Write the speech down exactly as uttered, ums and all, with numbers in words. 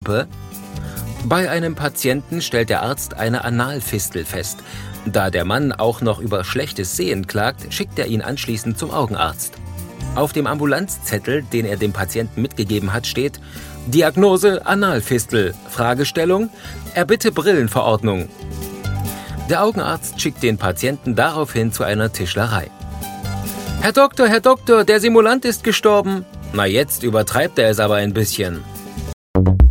Lupe? Bei einem Patienten stellt der Arzt eine Analfistel fest. Da der Mann auch noch über schlechtes Sehen klagt, schickt er ihn anschließend zum Augenarzt. Auf dem Ambulanzzettel, den er dem Patienten mitgegeben hat, steht: Diagnose Analfistel, Fragestellung, erbitte Brillenverordnung. Der Augenarzt schickt den Patienten daraufhin zu einer Tischlerei. Herr Doktor, Herr Doktor, der Simulant ist gestorben. Na, jetzt übertreibt er es aber ein bisschen.